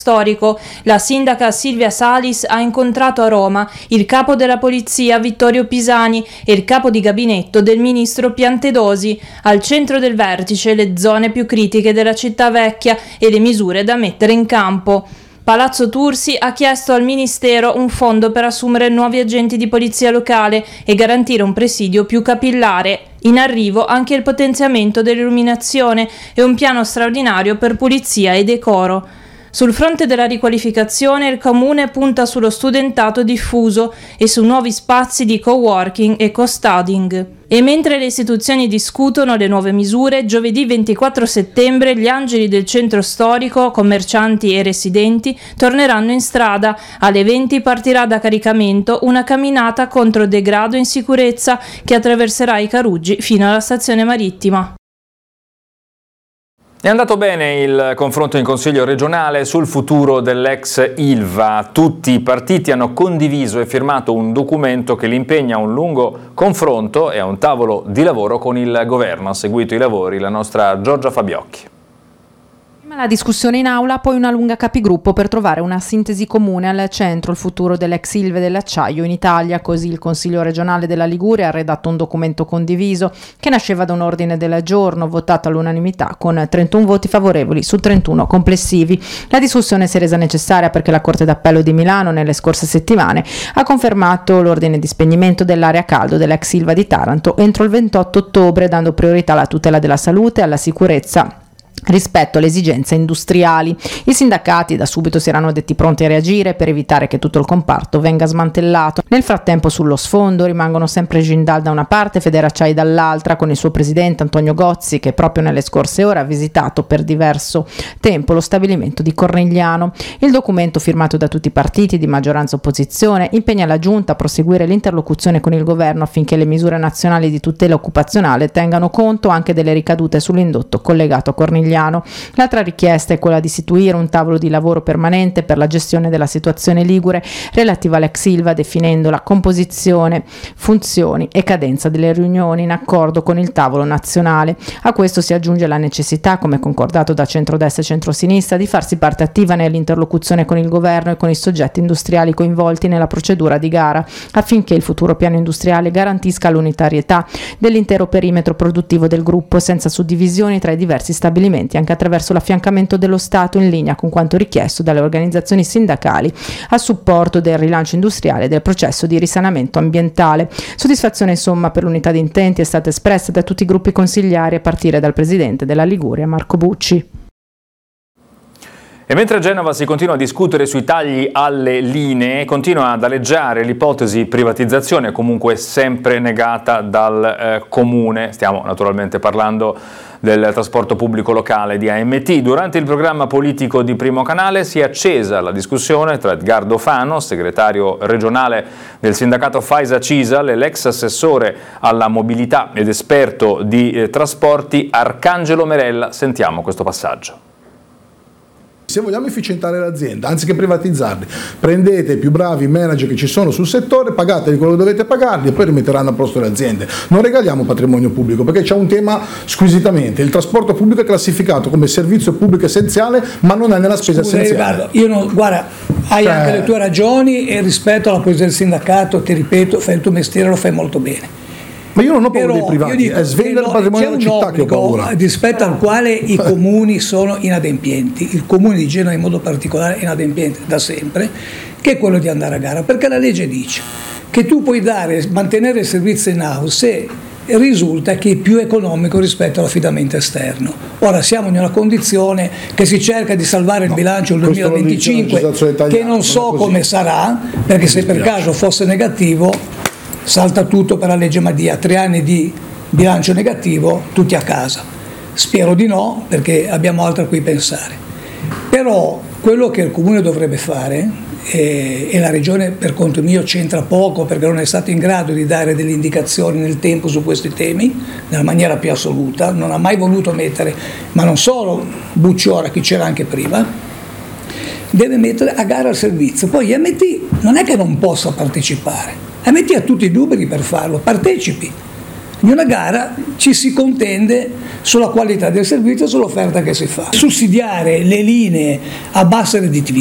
storico. La sindaca Silvia Salis ha incontrato a Roma il capo della polizia Vittorio Pisani e il capo di gabinetto del ministro Piantedosi. Al centro del vertice le zone più critiche della città vecchia e le misure da mettere in campo. Palazzo Tursi ha chiesto al Ministero un fondo per assumere nuovi agenti di polizia locale e garantire un presidio più capillare. In arrivo anche il potenziamento dell'illuminazione e un piano straordinario per pulizia e decoro. Sul fronte della riqualificazione il Comune punta sullo studentato diffuso e su nuovi spazi di coworking e co-studying. E mentre le istituzioni discutono le nuove misure, giovedì 24 settembre gli angeli del centro storico, commercianti e residenti, torneranno in strada. Alle 20 partirà da Caricamento una camminata contro degrado e insicurezza che attraverserà i Caruggi fino alla stazione marittima. È andato bene il confronto in Consiglio regionale sul futuro dell'ex Ilva. Tutti i partiti hanno condiviso e firmato un documento che li impegna a un lungo confronto e a un tavolo di lavoro con il governo. Ha seguito i lavori la nostra Giorgia Fabiocchi. La discussione in aula, poi una lunga capigruppo per trovare una sintesi comune. Al centro il futuro dell'ex Ilva dell'acciaio in Italia. Così il Consiglio regionale della Liguria ha redatto un documento condiviso che nasceva da un ordine del giorno votato all'unanimità con 31 voti favorevoli su 31 complessivi. La discussione si è resa necessaria perché la Corte d'Appello di Milano nelle scorse settimane ha confermato l'ordine di spegnimento dell'area caldo dell'ex Ilva di Taranto entro il 28 ottobre, dando priorità alla tutela della salute e alla sicurezza rispetto alle esigenze industriali. I sindacati da subito si erano detti pronti a reagire per evitare che tutto il comparto venga smantellato. Nel frattempo sullo sfondo rimangono sempre Jindal da una parte e Federacciai dall'altra, con il suo presidente Antonio Gozzi che proprio nelle scorse ore ha visitato per diverso tempo lo stabilimento di Cornigliano. Il documento, firmato da tutti i partiti di maggioranza e opposizione, impegna la Giunta a proseguire l'interlocuzione con il governo affinché le misure nazionali di tutela occupazionale tengano conto anche delle ricadute sull'indotto collegato a Cornigliano. L'altra richiesta è quella di istituire un tavolo di lavoro permanente per la gestione della situazione ligure relativa all'ex Ilva, definendo la composizione, funzioni e cadenza delle riunioni in accordo con il tavolo nazionale. A questo si aggiunge la necessità, come concordato da centrodestra e centrosinistra, di farsi parte attiva nell'interlocuzione con il governo e con i soggetti industriali coinvolti nella procedura di gara, affinché il futuro piano industriale garantisca l'unitarietà dell'intero perimetro produttivo del gruppo senza suddivisioni tra i diversi stabilimenti, anche attraverso l'affiancamento dello Stato in linea con quanto richiesto dalle organizzazioni sindacali a supporto del rilancio industriale e del processo di risanamento ambientale. Soddisfazione insomma per l'unità di intenti è stata espressa da tutti i gruppi consigliari a partire dal presidente della Liguria Marco Bucci. E mentre a Genova si continua a discutere sui tagli alle linee, continua ad aleggiare l'ipotesi privatizzazione, comunque sempre negata dal Comune. Stiamo naturalmente parlando del trasporto pubblico locale di AMT. Durante il programma politico di Primo Canale si è accesa la discussione tra Edgardo Fano, segretario regionale del sindacato Faisa Cisal, e l'ex assessore alla mobilità ed esperto di trasporti Arcangelo Merella. Sentiamo questo passaggio. Se vogliamo efficientare l'azienda, anziché privatizzarli, prendete i più bravi manager che ci sono sul settore, pagateli quello che dovete pagarli e poi rimetteranno a posto le aziende. Non regaliamo patrimonio pubblico, perché c'è un tema squisitamente: il trasporto pubblico è classificato come servizio pubblico essenziale, ma non è nella spesa essenziale. Guarda, hai anche le tue ragioni, e rispetto alla posizione del sindacato, ti ripeto, fai il tuo mestiere, lo fai molto bene. Ma io non ho paura dei privati, è svendere il patrimonio della città che ho paura. Rispetto al quale i comuni sono inadempienti, il comune di Genova in modo particolare è inadempiente da sempre, che è quello di andare a gara, perché la legge dice che tu puoi mantenere il servizio in house se risulta che è più economico rispetto all'affidamento esterno. Ora siamo in una condizione che si cerca di salvare il bilancio del 2025, che non so come sarà, perché se per caso fosse negativo salta tutto per la legge Madia, 3 anni di bilancio negativo, tutti a casa. Spero di no, perché abbiamo altro a cui pensare. Però quello che il Comune dovrebbe fare, e la Regione per conto mio c'entra poco perché non è stato in grado di dare delle indicazioni nel tempo su questi temi, nella maniera più assoluta, non ha mai voluto mettere, ma non solo Bucciora, chi c'era anche prima, deve mettere a gara il servizio. Poi MT non è che non possa partecipare, MT ha tutti i dubbi per farlo, partecipi. In una gara ci si contende sulla qualità del servizio e sull'offerta che si fa. Sussidiare le linee a bassa redditività